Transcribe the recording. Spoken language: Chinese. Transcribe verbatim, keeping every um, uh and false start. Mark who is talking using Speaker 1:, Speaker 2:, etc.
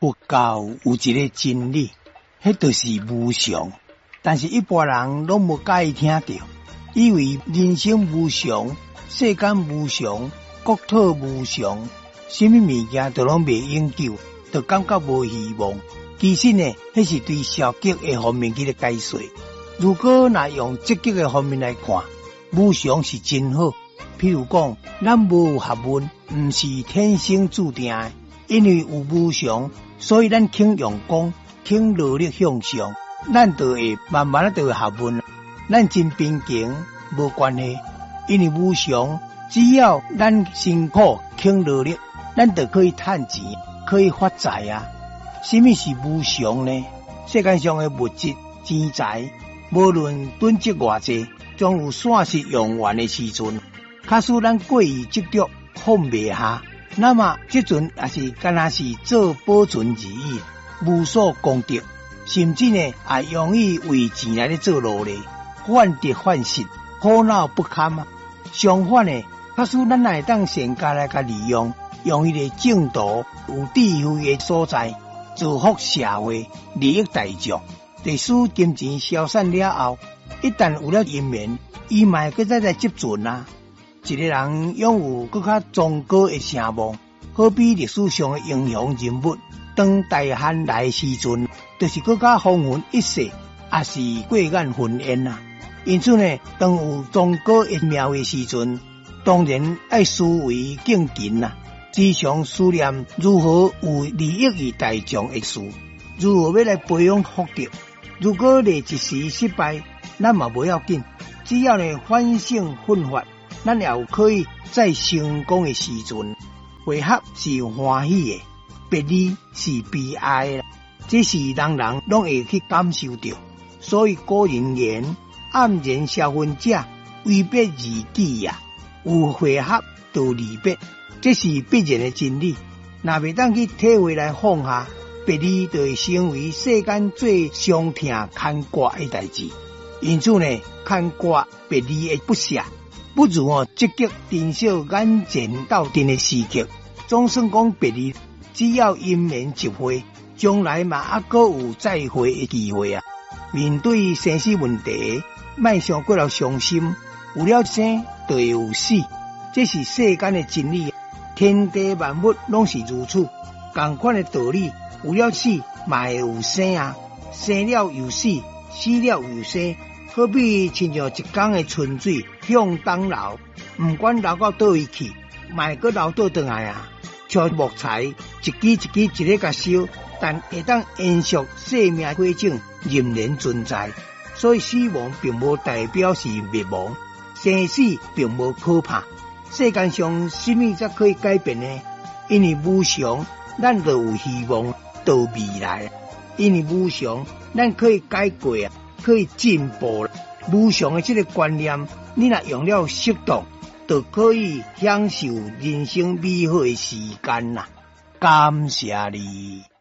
Speaker 1: 佛教有一个真理，迄就是无常。但是一般人拢无介意听到，以为人生无常、世间无常、国土无常，什么物件都拢未永久，就感觉无希望。其实呢，迄是对消极的方面去咧解说。如果若用积极的方面来看，无常是真好。譬如讲，咱无有学问，毋是天生注定的，因为有无常，所以咱肯用功，肯努力向上，咱就会慢慢啊就会学问。咱真平静无关系，因为无常，只要咱辛苦肯努力，咱就可以赚钱，可以发财啊。什么是无常呢？世界上的物质、钱财，无论囤积偌济，总有散失用完的时阵。假使咱过于执着放袂下，那么这阵也是干那是做保存而已，无所功德，甚至呢也容易为钱来咧做努力，患得患失，苦恼不堪啊。相反呢，假使咱来当善加来甲利用，用迄个正道有智慧的所在，造福社会，利益大众。历史金钱消散了后，一旦有了因缘，伊嘛会再来接存啊。一个人拥有更较崇高的声望，好比历史上的英雄人物，当大汉来的时阵，就是更较风云一时，也是过眼云烟啊。因此呢，当有崇高的庙的时阵，当然爱思维敬勤啊，时常思念如何有利益于大众的事，如何要来培养福德。如果你一时失败，咱嘛不要紧，只要你反省奋发，咱也有可以再成功的时阵。会合是欢喜的，别离是悲哀的，这是人人拢会去感受到。所以古人言：黯然销魂者，为别而己呀。有会合就离别，这是必然的真理。若未当去体会来放下，别离就会成为世间最伤痛牵挂的代志。因此呢，牵挂别离的不舍，不如哦积极珍惜眼前斗阵的时刻。总算讲别离，只要因缘一会，将来嘛还阁有再会的机会啊！面对生死问题，莫想过了伤心，有了生就会有死，这是世间的真理。天地万物拢是如此，同款的道理，有了死嘛会有生啊，生了又死，死了又生。好比亲像一缸的春水向东流，不管流到倒位去，嘛会阁流倒转来啊。像木材一支一支一个甲烧，但会当延续生命过程，仍然存在。所以死亡并无代表是灭亡，生死并无可怕。世界上什么才可以改变呢？因为无常，咱就有希望到未来。因为无常，咱可以改过啊，可以进步。无常的这个观念，你若用了适当，就可以享受人生美好的时间啦。感谢你。